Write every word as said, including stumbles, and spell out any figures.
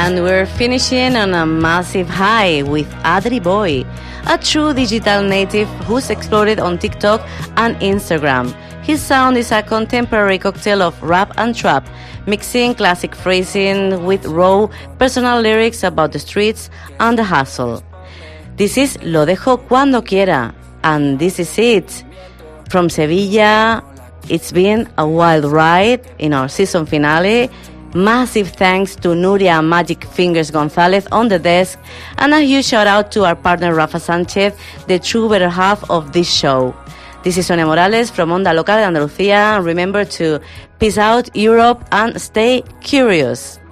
And we're finishing on a massive high with Adri Boy, a true digital native who's exploded on TikTok and Instagram. His sound is a contemporary cocktail of rap and trap, mixing classic phrasing with raw, personal lyrics about the streets and the hustle. This is Lo Dejo Cuando Quiera, and this is it. From Sevilla, it's been a wild ride in our season finale. Massive thanks to Nuria Magic Fingers Gonzalez on the desk, and a huge shout out to our partner Rafa Sanchez, the true better half of this show. This is Sonia Morales from Onda Local de Andalucía. Remember to peace out Europe and stay curious.